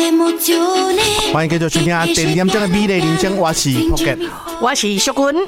欢迎继续收听第二点钟的美丽人生，我是 Pocket， 我是淑君。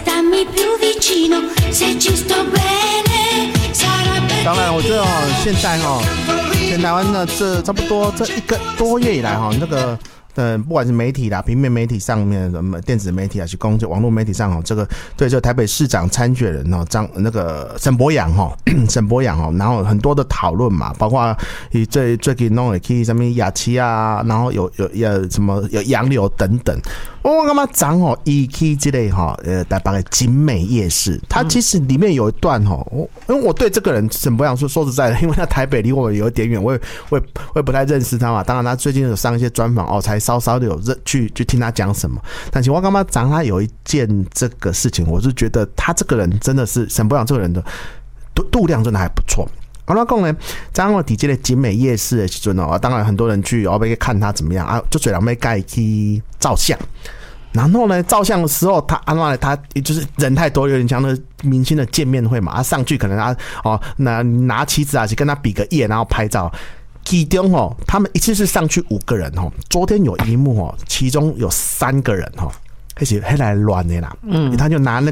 当然，我觉得现在全台湾呢，这差不多这1个多月以来那个。不管是媒体啦、平面媒体上面的电子媒体啊，去公网络媒体上这个对这个台北市长参选人那个沈伯洋然后很多的讨论嘛，包括最近弄的去什么雅琪啊，然后有什么有洋流等等。我干嘛讲伊去这类台北的景美夜市，它其实里面有一段因为我对这个人沈伯洋说实在的，因为他台北离我有一点远，我也不太认识他嘛。当然他最近有上一些专访才稍稍的有去听他讲什么。但是我干嘛讲他有一件这个事情，我是觉得他这个人真的是沈伯洋这个人的度量真的还不错。我讲呢，在我底这个景美夜市的时候当然很多人去要看他怎么样啊，就最人要盖去照相。然后呢，照相的时候，他就是人太多，有点像那明星的见面会嘛。上去可能拿旗子去跟他比个耶，然后拍照。其中他们一次是上去5个人昨天有一幕其中有3个人开始来乱的啦。他就拿那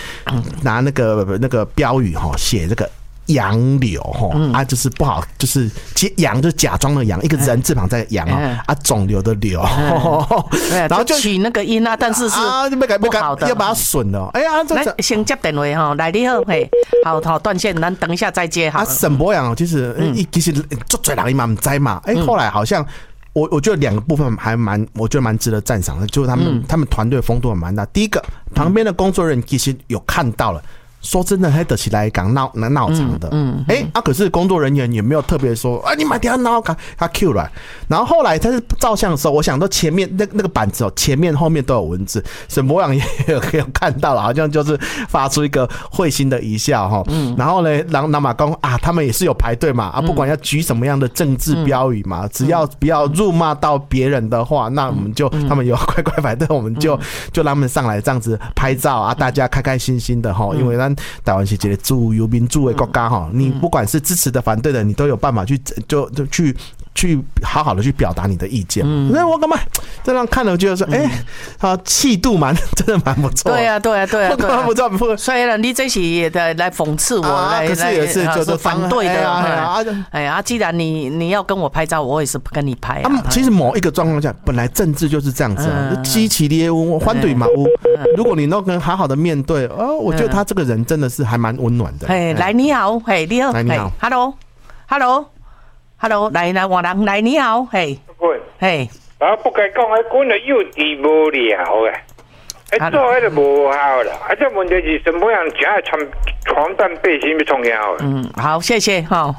个标语写这个。洋流就是不好，就是洋就是假装的洋，一个人字旁在洋肿瘤的瘤， 然后就取那个音但是是不好的， 要把它损了。哎呀， 咱先接电话来你好，好断线，咱等一下再接好了。 沈伯洋其实做最人嘛不知嘛，后来好像。我觉得2个部分我觉得蛮值得赞赏的，就是他们团队风度蛮大。第一个，旁边的工作人员其实有看到了。说真的，还得起来讲闹场的，可是工作人员也没有特别说，你买点闹他 Q 了。然后后来他是照相的时候，我想到前面那个板子前面后面都有文字，沈伯洋也有看到了，好像就是发出一个会心的一笑然后呢，然后马公他们也是有排队嘛不管要举什么样的政治标语嘛，只要不要辱骂到别人的话，那我们就他们有乖乖排队，我们就让他们上来这样子拍照大家开开心心的因为台湾是一个自由民主的国家你不管是支持的反对的，你都有办法去好好的去表达你的意见。所以我干嘛这样看了，觉得说，气度真的蛮不错。对啊。我不知道， 所以呢，你这是来讽刺我， 可是也是就是反对的。既然你要跟我拍照，我也是不跟你拍其实某一个状况下，本来政治就是这样子激起猎物，反对嘛。如果你都能好好的面对，我觉得他这个人真的是还蛮温暖的。 来你好，你好， 你好 ，Hello，换人来你好， 不该讲讲的幼稚无聊的，做迄就无效啦。这问题是沈伯洋只爱传单背心不重要的。 好，谢谢黄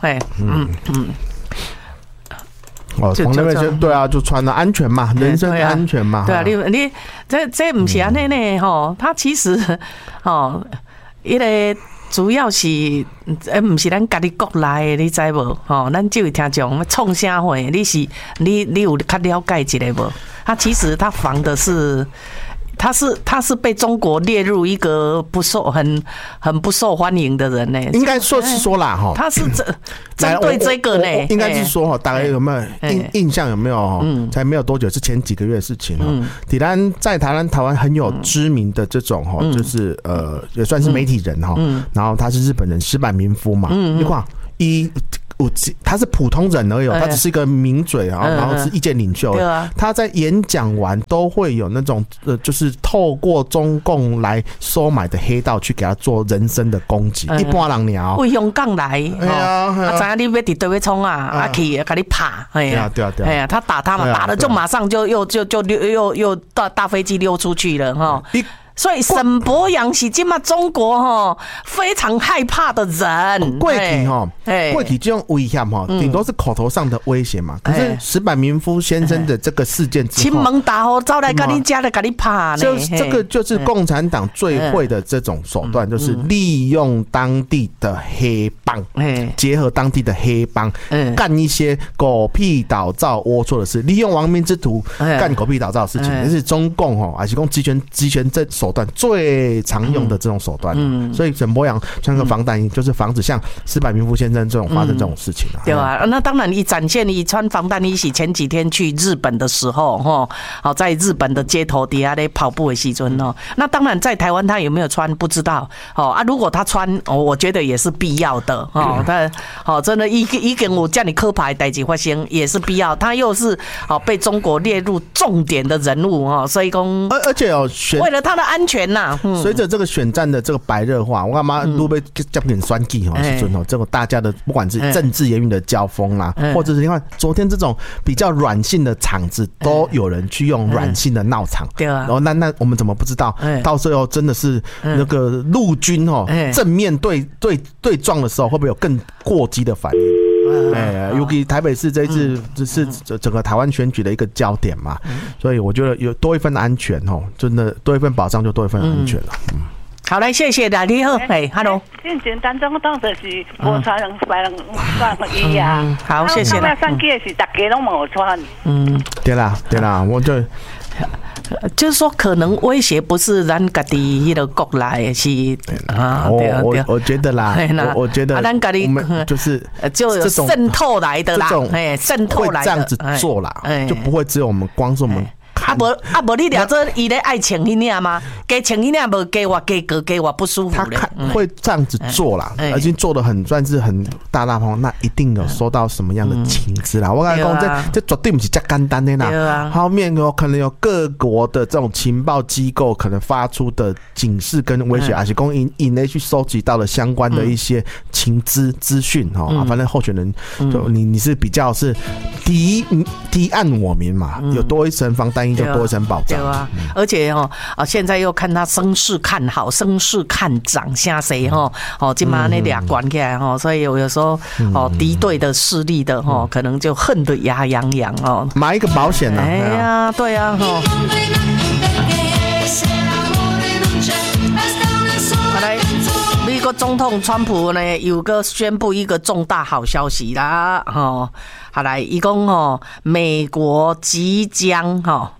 那边对啊，就穿了安全嘛，人身安全嘛。 对啊，你这不是安尼呢他其实一个。主要是不是咱家己国内的，你知无？咱这位听众创啥货？你有较了解一下无？他其实他防的是。他是被中国列入一个很不受欢迎的人呢。 应该说是说啦他是针对这个呢。 应该是说大概有没有印象有没有？才没有多久，是前几个月的事情在台湾很有知名的这种就是也算是媒体人然后他是日本人石坂民夫嘛，你看他是普通人而已他只是一个名嘴然后是意见领袖他在演讲完都会有那种就是透过中共来收买的黑道去给他做人身的攻击一般人鸟为香港来知道你要伫对位冲去给你打对他打他嘛打了就马上就又大飞机溜出去了所以沈伯洋是现在中国非常害怕的人。 过去这种威胁顶多是口头上的威胁嘛。可是石坂民夫先生的这个事件之后， 亲门打火招来跟你家的跟你怕呢。 这个就是共产党最会的这种手段，就是利用当地的黑帮，结合当地的黑帮，干一些狗屁倒灶龌龊的事，利用亡命之徒干狗屁倒灶的事情。这是中共还是讲集权这手手段，最常用的这种手段。所以沈伯洋像个防弹衣，就是防止像施柏明夫先生这种发生这种事情对啊，那当然，展现你穿防弹衣是前几天去日本的时候，好在日本的街头底下咧跑步的时阵哦。那当然在台湾他有没有穿不知道如果他穿我觉得也是必要的但真的一个我叫你科牌代志发生也是必要。他又是被中国列入重点的人物所以讲而且为了他的安全呐， 随着这个选战的这个白热化，我干嘛都被叫点酸气时阵这种大家的不管是政治言语的交锋啦，或者是你看昨天这种比较软性的场子，都有人去用软性的闹场， 对啊。 然后那我们怎么不知道？到时候真的是那个陆军正面对撞的时候，会不会有更过激的反应？尤其台北市这一次是整个台湾选举的一个焦点嘛，所以我觉得有多一份安全真的多一份保障就多一份安全了。 好嘞，谢谢啦，你好，Hello。 进前单总统就是无穿白人衣啊。 好，谢谢啦。 那上届是大家拢无穿。 对啦，我就。 就是说，可能威胁不是咱家己迄个国内是我觉得啦，我觉得咱家己就是就有渗透来的啦，渗透来的会这样子做啦，就不会只有我们光是我们。 无你了这伊咧爱穿迄领吗？加穿迄领无加我加我不舒服咧。 他会这样子做啦，而且做的算是很大方，那一定有收到什么样的情资啦。我跟你讲，这绝对不是这简单的啦。后面可能有各国的这种情报机构可能发出的警示跟威胁，还是公以内去收集到了相关的一些情资讯反正候选人就你是比较是敌暗我明嘛，有多一层防弹衣就多一层保障。 对啊，而且现在又看他声势看好，声势看涨，下谁今嘛那俩关起来所以有时候敌对的势力的可能就恨得牙痒痒买一个保险啊。 哎呀，对啊来，美国总统川普呢有个宣布一个重大好消息啦好来，一共美国即将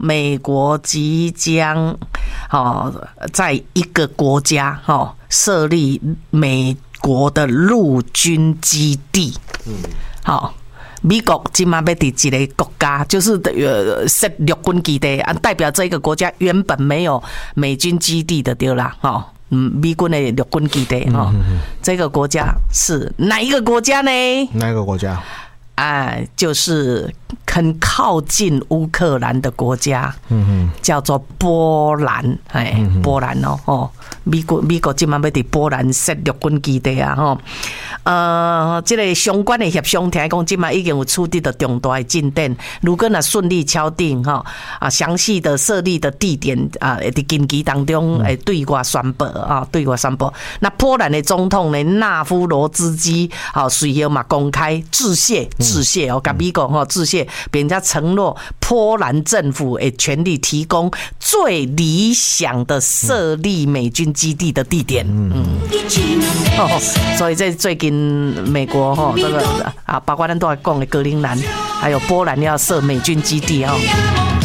在一个国家设立美国的陆军基地。美国今嘛要伫一个国家，就是设陆军基地代表这个国家原本没有美军基地的对啦美军的陆军基地这个国家是哪一个国家呢？ 哪一个国家？ 就是很靠近乌克兰的国家，叫做波兰，波兰美国今晚要伫波兰设陆军基地这个相关的协商，听讲今晚已经有取得重大的进展。如果顺利敲定详细的设立的地点会在近期当中对外宣布那波兰的总统呢纳夫罗兹基随后嘛公开致谢跟美国致谢，并且承诺波兰政府会全力提供最理想的设立美军基地的地点。所以在最近美国这个包括咱都在讲的格陵兰，还有波兰要设美军基地